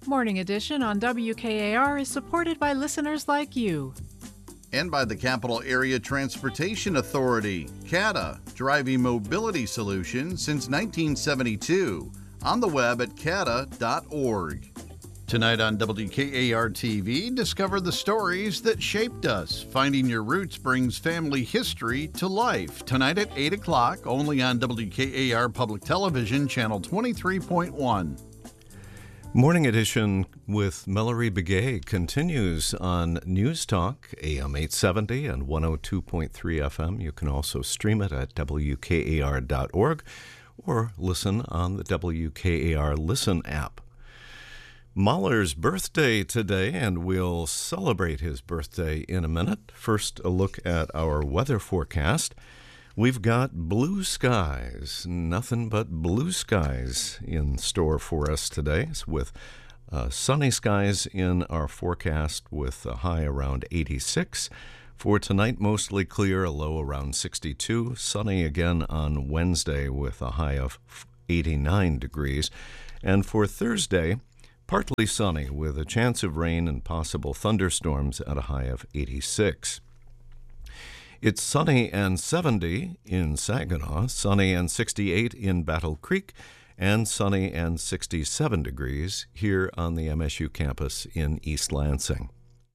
Morning Edition on WKAR is supported by listeners like you. And by the Capital Area Transportation Authority, CATA, driving mobility solutions since 1972. On the web at cata.org. Tonight on WKAR TV, discover the stories that shaped us. Finding Your Roots brings family history to life. Tonight at 8 o'clock, only on WKAR Public Television, Channel 23.1. Morning Edition with Mallory Begay continues on News Talk, AM 870 and 102.3 FM. You can also stream it at WKAR.org or listen on the WKAR Listen app. Mahler's birthday today, and we'll celebrate his birthday in a minute. First, a look at our weather forecast. We've got blue skies, nothing but blue skies in store for us today, with sunny skies in our forecast with a high around 86. For tonight, mostly clear, a low around 62. Sunny again on Wednesday with a high of 89 degrees. And for Thursday, partly sunny with a chance of rain and possible thunderstorms at a high of 86. It's sunny and 70 in Saginaw, sunny and 68 in Battle Creek, and sunny and 67 degrees here on the MSU campus in East Lansing.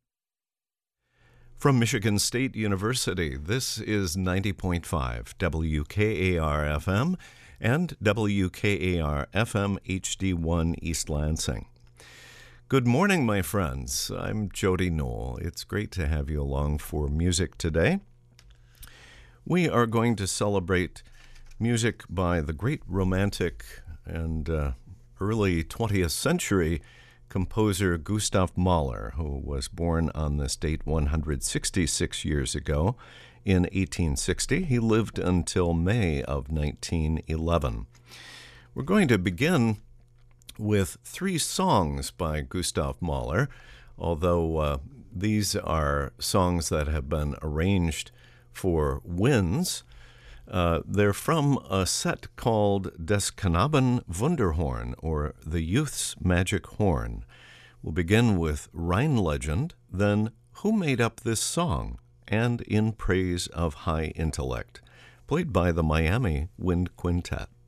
From Michigan State University, this is 90.5 WKAR-FM and WKAR-FM HD1 East Lansing. Good morning, my friends. I'm Jody Knoll. It's great to have you along for music today. We are going to celebrate music by the great romantic and early 20th century composer Gustav Mahler, who was born on this date 166 years ago in 1860. He lived until May of 1911. We're going to begin with 3 songs by Gustav Mahler, although these are songs that have been arranged for winds. They're from a set called Des Knaben Wunderhorn, or The Youth's Magic Horn. We'll begin with Rhine Legend, then Who Made Up This Song, and In Praise of High Intellect, played by the Miami Wind Quintet.